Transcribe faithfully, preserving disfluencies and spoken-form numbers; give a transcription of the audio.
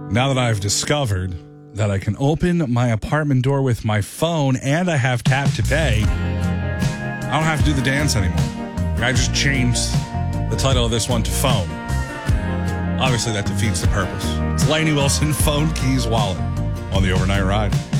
Now that I've discovered that I can open my apartment door with my phone and I have tap to pay, I don't have to do the dance anymore. I just changed the title of this one to phone. Obviously, that defeats the purpose. It's Lainey Wilson, Phone, Keys, Wallet on the Overnight Ride.